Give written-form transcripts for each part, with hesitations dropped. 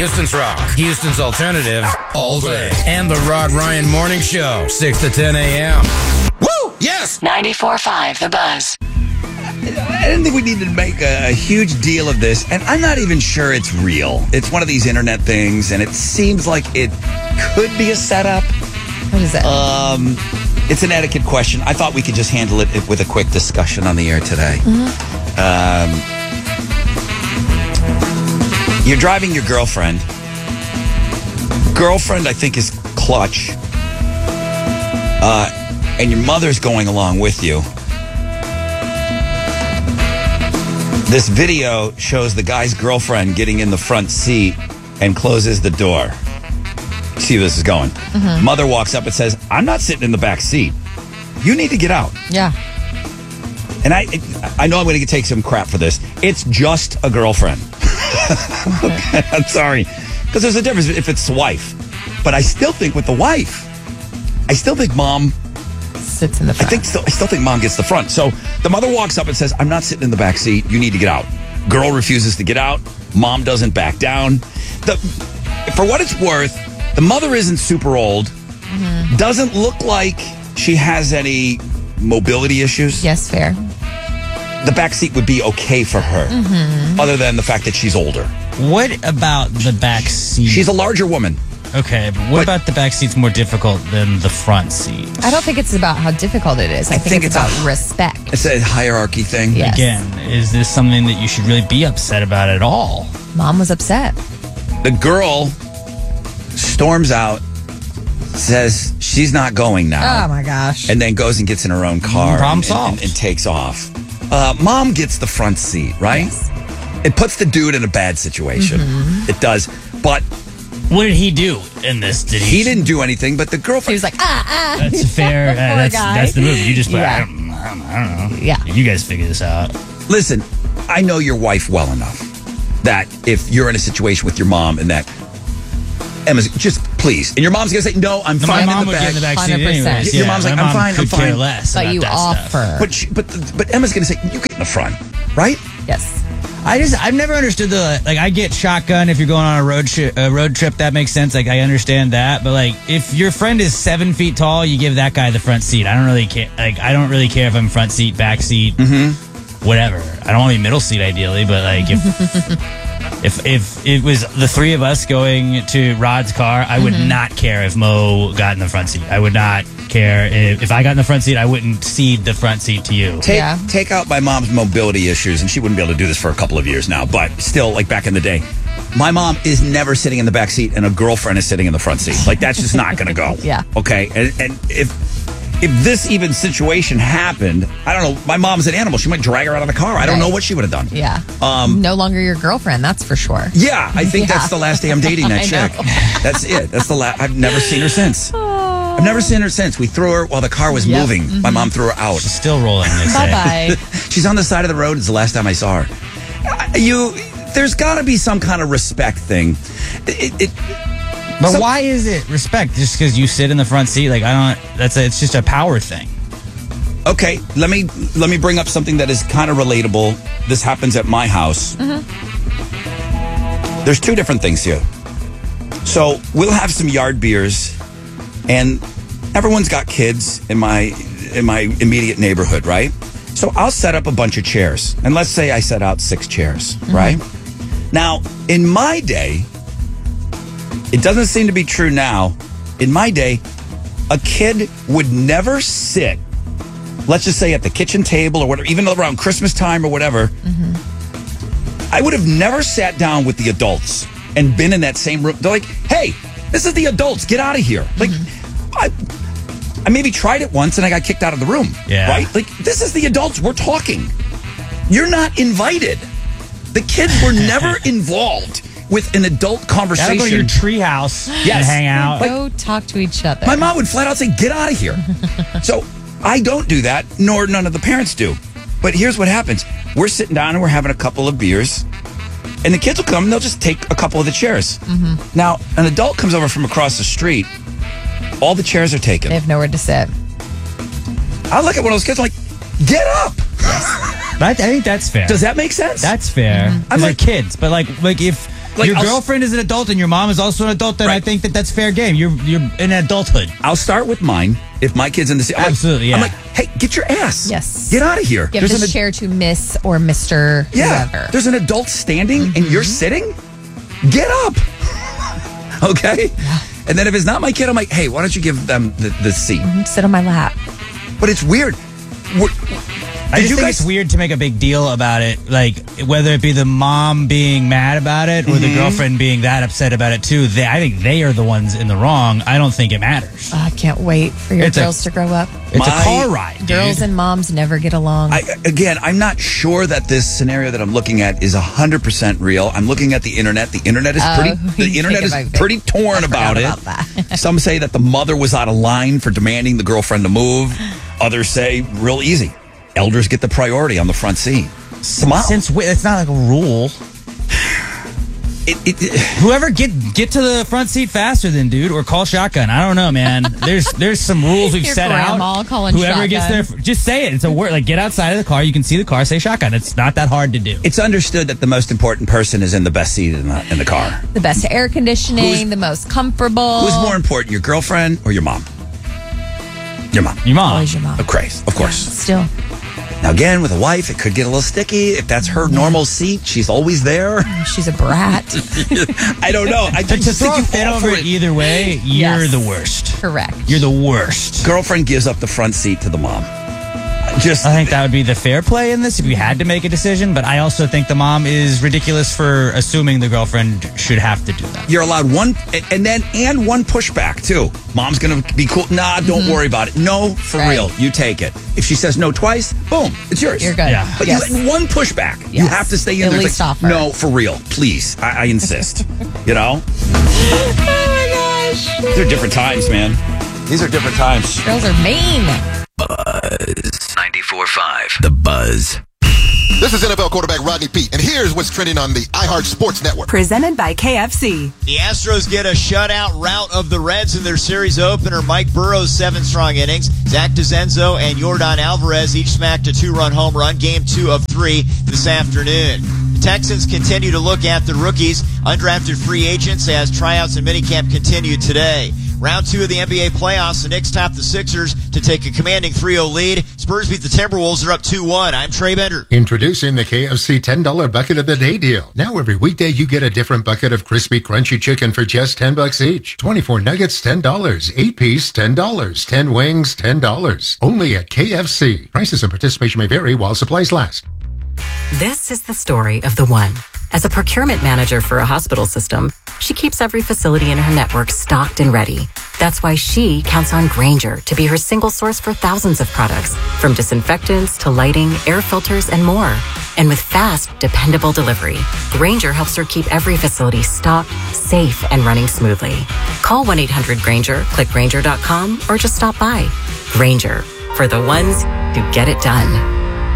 Houston's rock, Houston's alternative, all day. And the Rod Ryan Morning Show, 6 to 10 a.m. Woo! Yes! 94.5 The Buzz. I didn't think we needed to make a huge deal of this, and I'm not even sure it's real. It's one of these internet things, and it seems like it could be a setup. What is it? It's an etiquette question. I thought we could just handle it with a quick discussion on the air today. You're driving your girlfriend. Girlfriend, I think, is clutch. And your mother's going along with you. This video shows the guy's girlfriend getting in the front seat and closes the door. See where this is going. Mother walks up and says, I'm not sitting in the back seat. You need to get out. Yeah. And I know I'm going to take some crap for this. It's just a girlfriend. Okay, I'm sorry. Because there's a difference if it's the wife. But I still think with the wife, I still think mom Sits in the front. I still think mom gets the front. So the mother walks up and says, I'm not sitting in the back seat. You need to get out. Girl refuses to get out. Mom doesn't back down. For what it's worth, the mother isn't super old. Doesn't look like she has any mobility issues. Yes, fair. The back seat would be okay for her, other than the fact that she's older. What about the back seat? She's a larger woman. Okay, but what about the back seat's more difficult than the front seat? I don't think it's about how difficult it is. I think it's about respect. It's a hierarchy thing. Yes. Again, is this something that you should really be upset about at all? Mom was upset. The girl storms out, says she's not going now. Oh, my gosh. And then goes and gets in her own car Problem and solved. takes off. Mom gets the front seat, right? Yes. It puts the dude in a bad situation. It does. But What did he do in this? Did he didn't do anything, but the He girlfriend... was like, That's fair. That's the move. You just put, Yeah. I don't know. Yeah. You guys figure this out. Listen, I know your wife well enough that if you're in a situation with your mom and that Emma's just please, and your mom's gonna say, no, I'm My fine mom in the would get in the back. back seat 100%. anyways. Your mom's like, my I'm mom fine, I'm could care fine. less but about you that offer. stuff. But Emma's gonna say, you get in the front, right? Yes. I've never understood I get shotgun if you're going on a road trip. That makes sense. Like, I understand that. But, like, if your friend is 7 feet tall, you give that guy the front seat. I don't really care. Like, I don't really care if I'm front seat, back seat, whatever. I don't want to be middle seat, ideally. But, like, if it was the three of us going to Rod's car, I would not care if Mo got in the front seat. I would not care if I got in the front seat. I wouldn't cede the front seat to you. Take out my mom's mobility issues, and she wouldn't be able to do this for a couple of years now, but still, like back in the day, my mom is never sitting in the back seat, and a girlfriend is sitting in the front seat. Like, that's just not going to go. Yeah. Okay, and if this even situation happened, I don't know, my mom's an animal. She might drag her out of the car. I don't know what she would have done. Yeah. No longer your girlfriend, that's for sure. Yeah, I think Yeah. that's the last day I'm dating that I chick. know. That's it. That's the last. I've never seen her since. I've never seen her since. We threw her while the car was moving. My mom threw her out. She's still rolling, they say. Bye-bye. She's on the side of the road. It's the last time I saw her. There's got to be some kind of respect thing. But why is it respect? Just because you sit in the front seat? Like, it's just a power thing. Okay, let me bring up something that is kind of relatable. This happens at my house. There's two different things here. So we'll have some yard beers, and everyone's got kids in my immediate neighborhood, right? So I'll set up a bunch of chairs, and let's say I set out 6 chairs, right? Now, in my day, it doesn't seem to be true now. In my day, a kid would never sit, let's just say at the kitchen table or whatever, even around Christmas time or whatever. I would have never sat down with the adults and been in that same room. They're like, hey, this is the adults. Get out of here. Like, I maybe tried it once and I got kicked out of the room. Yeah. Right? Like, this is the adults. We're talking. You're not invited. The kids were never involved with an adult conversation. Gotta go to your treehouse and hang out. Go talk to each other. My mom would flat out say, get out of here. So I don't do that, nor none of the parents do. But here's what happens. We're sitting down and we're having a couple of beers, and the kids will come and they'll just take a couple of the chairs. Now, an adult comes over from across the street. All the chairs are taken. They have nowhere to sit. I look at one of those kids, I'm like, get up. But I think that's fair. Does that make sense? That's fair. I'm I'm like- like kids, but like if your girlfriend is an adult and your mom is also an adult, then I think that's fair game. You're in adulthood. I'll start with mine. If my kid's in the absolutely, I'm like, hey, get your ass. Yes. Get out of here. Give this chair to Miss or Mr. whoever. There's an adult standing and you're sitting. Get up. Okay? Yeah. And then if it's not my kid, I'm like, hey, why don't you give them the seat? Sit on my lap. But it's weird. I just think it's weird to make a big deal about it, like whether it be the mom being mad about it or the girlfriend being that upset about it too. I think they are the ones in the wrong. I don't think it matters. I can't wait for your girls to grow up. It's a car ride. Girls and moms never get along. I'm not sure that this scenario that I'm looking at is 100% real. I'm looking at the internet. The internet is pretty torn about it. Some say that the mother was out of line for demanding the girlfriend to move. Others say real easy. Elders get the priority on the front seat. Since it's not like a rule. Whoever get to the front seat faster than dude, or call shotgun. I don't know, man. There's some rules we've set out. Whoever gets there, just say it. It's a word. Like, get outside of the car. You can see the car. Say shotgun. It's not that hard to do. It's understood that the most important person is in the best seat in the car. The best air conditioning, the most comfortable. Who's more important, your girlfriend or your mom? Your mom. Your mom. Always your mom. Of course. Still. Now, again, with a wife, it could get a little sticky. If that's her normal seat, she's always there. She's a brat. I don't know. I just think you fit over it either way. You're the worst. Correct. You're the worst. Girlfriend gives up the front seat to the mom. I think that would be the fair play in this if you had to make a decision, but I also think the mom is ridiculous for assuming the girlfriend should have to do that. You're allowed one, and one pushback, too. Mom's going to be cool. Nah, don't worry about it. No, for real. You take it. If she says no twice, boom, it's yours. You're good. Yeah. But you one pushback. Yes. You have to stay in At there. least offer. No, for real. Please. I insist. You know? Oh, my gosh. These are different times, man. These are different times. Girls are mean. Buzz 94.5. The Buzz. This is NFL quarterback Rodney Peete, and here's what's trending on the iHeart Sports Network. Presented by KFC. The Astros get a shutout rout of the Reds in their series opener. Mike Burrow's 7 strong innings. Zach DeZenzo and Yordan Alvarez each smacked a 2-run home run. Game 2 of 3 this afternoon. The Texans continue to look at the rookies. Undrafted free agents as tryouts and minicamp continue today. Round 2 of the NBA playoffs, the Knicks top the Sixers to take a commanding 3-0 lead. Spurs beat the Timberwolves. They're up 2-1. I'm Trey Bender. Introducing the KFC $10 Bucket of the Day deal. Now every weekday you get a different bucket of crispy, crunchy chicken for just $10 each. 24 nuggets, $10. 8-piece, $10. 10 wings, $10. Only at KFC. Prices and participation may vary while supplies last. This is the story of the one. As a procurement manager for a hospital system, she keeps every facility in her network stocked and ready. That's why she counts on Grainger to be her single source for thousands of products, from disinfectants to lighting, air filters, and more. And with fast, dependable delivery, Grainger helps her keep every facility stocked, safe, and running smoothly. Call 1-800-GRAINGER, click Grainger.com, or just stop by. Grainger, for the ones who get it done.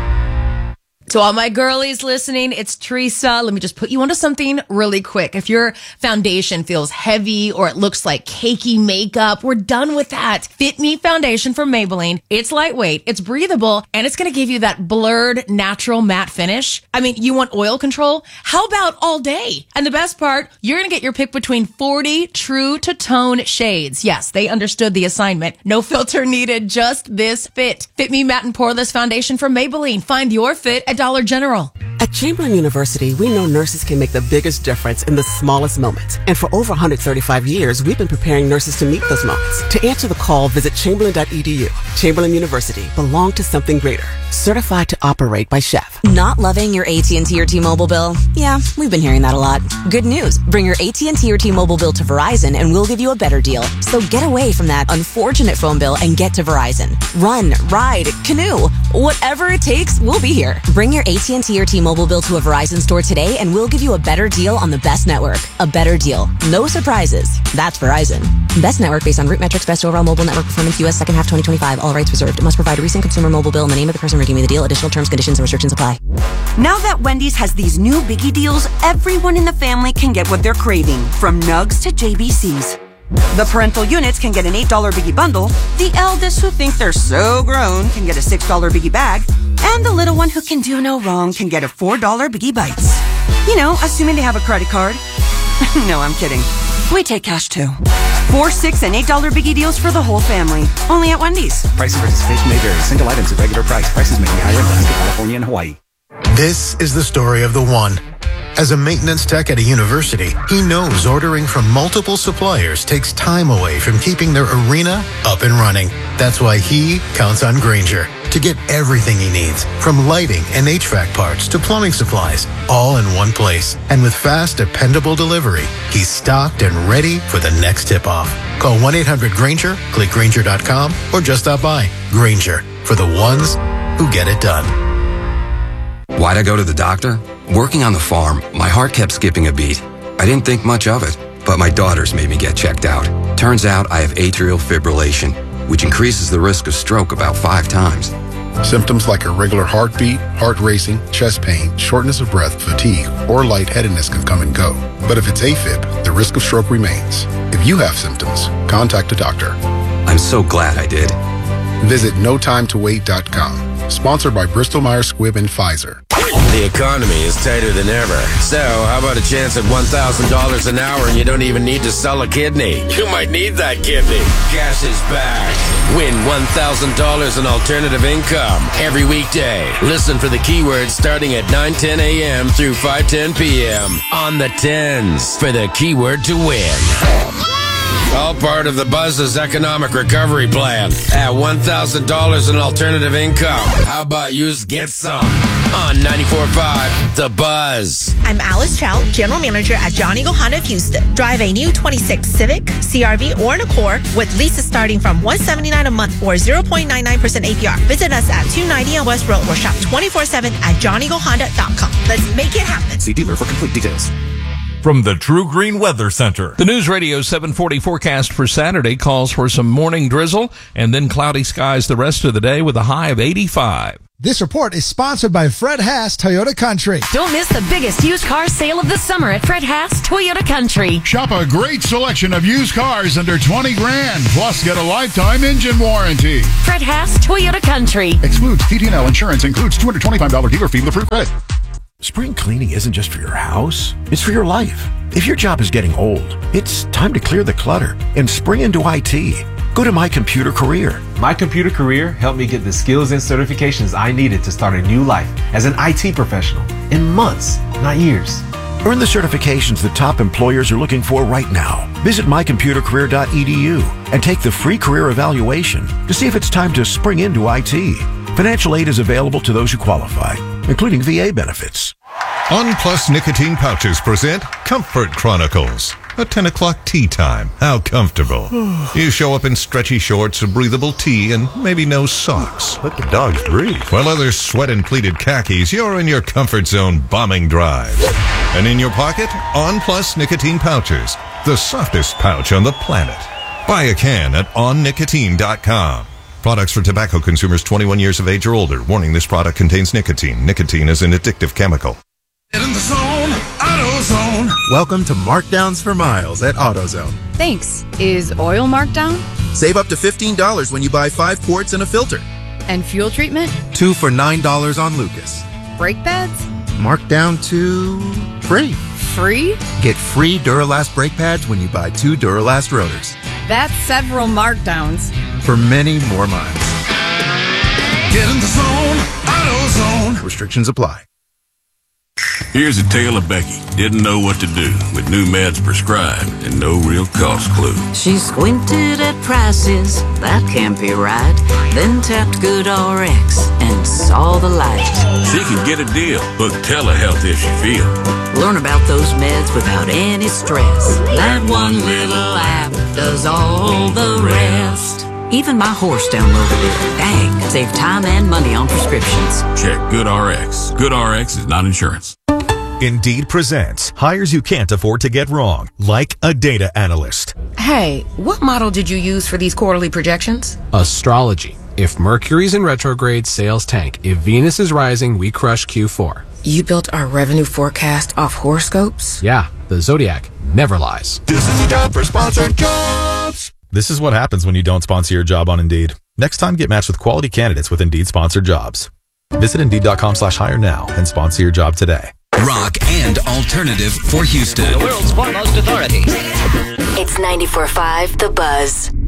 To all my girlies listening, it's Teresa. Let me just put you onto something really quick. If your foundation feels heavy or it looks like cakey makeup, we're done with that. Fit Me Foundation from Maybelline. It's lightweight, it's breathable, and it's going to give you that blurred, natural matte finish. I mean, you want oil control? How about all day? And the best part, you're going to get your pick between 40 true to tone shades. Yes, they understood the assignment. No filter needed, just this fit. Fit Me Matte and Poreless Foundation from Maybelline. Find your fit at Dollar General. At Chamberlain University, we know nurses can make the biggest difference in the smallest moments. And for over 135 years, we've been preparing nurses to meet those moments. To answer the call, visit chamberlain.edu. Chamberlain University, belong to something greater. Certified to operate by Chef. Not loving your AT&T or T-Mobile bill? Yeah, we've been hearing that a lot. Good news. Bring your AT&T or T-Mobile bill to Verizon and we'll give you a better deal. So get away from that unfortunate phone bill and get to Verizon. Run, ride, canoe. Whatever it takes, we'll be here. Bring your AT&T or T-Mobile bill to a Verizon store today and we'll give you a better deal on the best network. A better deal. No surprises. That's Verizon. Best network based on root metrics, best overall mobile network performance, U.S. second half 2025. All rights reserved. It must provide a recent consumer mobile bill in the name of the person redeeming the deal. Additional terms, conditions, and restrictions apply. Now that Wendy's has these new biggie deals, everyone in the family can get what they're craving, from nugs to JBCs. The parental units can get an $8 biggie bundle, the eldest who think they're so grown can get a $6 biggie bag, and the little one who can do no wrong can get a $4 biggie bites. You know, assuming they have a credit card. No, I'm kidding. We take cash too. $4, $6, and $8 biggie deals for the whole family. Only at Wendy's. Price and participation may vary. Single items at regular price. Prices may be higher in Alaska, California, and Hawaii. This is the story of the one. As a maintenance tech at a university, he knows ordering from multiple suppliers takes time away from keeping their arena up and running. That's why he counts on Grainger to get everything he needs, from lighting and HVAC parts to plumbing supplies, all in one place. And with fast, dependable delivery, he's stocked and ready for the next tip-off. Call 1-800-GRAINGER, click Grainger.com, or just stop by. Grainger, for the ones who get it done. Why'd I go to the doctor? Working on the farm, my heart kept skipping a beat. I didn't think much of it, but my daughters made me get checked out. Turns out I have atrial fibrillation, which increases the risk of stroke about 5 times. Symptoms like irregular heartbeat, heart racing, chest pain, shortness of breath, fatigue, or lightheadedness can come and go. But if it's AFib, the risk of stroke remains. If you have symptoms, contact a doctor. I'm so glad I did. Visit NoTimeToWait.com. Sponsored by Bristol-Myers Squibb and Pfizer. The economy is tighter than ever. So, how about a chance at $1,000 an hour and you don't even need to sell a kidney? You might need that kidney. Cash is back. Win $1,000 in alternative income every weekday. Listen for the keywords starting at 9:10 a.m. through 5:10 p.m. on the 10s for the keyword to win. All part of the Buzz's economic recovery plan at $1,000 in alternative income. How about you get some on 94.5 The Buzz. I'm Alice Chow, General Manager at John Eagle Honda of Houston. Drive a new 26 Civic, CRV, or an Accord with leases starting from $179 a month or 0.99% APR. Visit us at 290 on West Road or shop 24/7 at johneaglehonda.com. Let's make it happen. See dealer for complete details. From the True Green Weather Center. The News Radio 740 forecast for Saturday calls for some morning drizzle and then cloudy skies the rest of the day with a high of 85. This report is sponsored by Fred Haas Toyota Country. Don't miss the biggest used car sale of the summer at Fred Haas Toyota Country. Shop a great selection of used cars under $20,000, plus get a lifetime engine warranty. Fred Haas Toyota Country. Excludes TT&L insurance, includes $225 dealer fee with approved credit. Spring cleaning isn't just for your house, it's for your life. If your job is getting old, it's time to clear the clutter and spring into IT. Go to My Computer Career. My Computer Career helped me get the skills and certifications I needed to start a new life as an IT professional in months, not years. Earn the certifications the top employers are looking for right now. Visit mycomputercareer.edu and take the free career evaluation to see if it's time to spring into IT. Financial aid is available to those who qualify, including VA benefits. On Plus Nicotine Pouches present Comfort Chronicles. A 10 o'clock tea time. How comfortable. You show up in stretchy shorts, a breathable tee, and maybe no socks. Let the dogs breathe. While others sweat in pleated khakis, you're in your comfort zone bombing drives. And in your pocket, On Plus Nicotine Pouches. The softest pouch on the planet. Buy a can at onnicotine.com. Products for tobacco consumers 21 years of age or older. Warning, this product contains nicotine. Nicotine is an addictive chemical. Get in the zone, AutoZone. Welcome to Markdowns for Miles at AutoZone. Thanks. Is oil marked down? Save up to $15 when you buy 5 quarts and a filter. And fuel treatment? 2 for $9 on Lucas. Brake pads? Marked down to free. Free? Get free Duralast brake pads when you buy 2 Duralast rotors. That's several markdowns. For many more miles. Get in the zone, AutoZone. Restrictions apply. Here's a tale of Becky. Didn't know what to do with new meds prescribed and no real cost clue. She squinted at prices, that can't be right. Then tapped GoodRx and saw the light. She can get a deal, book telehealth if she feels. Learn about those meds without any stress. That one little app does all the rest. Even my horse downloaded it. Dang, save time and money on prescriptions. Check GoodRx. GoodRx is not insurance. Indeed presents hires you can't afford to get wrong, like a data analyst. Hey, what model did you use for these quarterly projections? Astrology. If Mercury's in retrograde, sales tank. If Venus is rising, we crush Q4. You built our revenue forecast off horoscopes? Yeah, the Zodiac never lies. This is a job for Sponsored Jobs. This is what happens when you don't sponsor your job on Indeed. Next time, get matched with quality candidates with Indeed sponsored jobs. Visit Indeed.com/hire now and sponsor your job today. rock, and alternative for Houston. The world's foremost authority. It's 94.5 The Buzz.